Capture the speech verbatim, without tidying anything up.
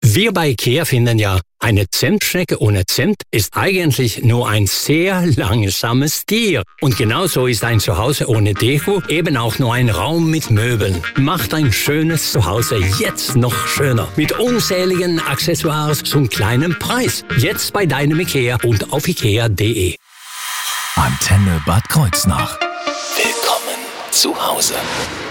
Wir bei IKEA finden ja, eine Zimtschnecke ohne Zimt ist eigentlich nur ein sehr langsames Tier. Und genauso ist ein Zuhause ohne Deko eben auch nur ein Raum mit Möbeln. Macht ein schönes Zuhause jetzt noch schöner. Mit unzähligen Accessoires zum kleinen Preis. Jetzt bei deinem IKEA und auf ikea punkt de. Antenne Bad Kreuznach. Willkommen zu Hause.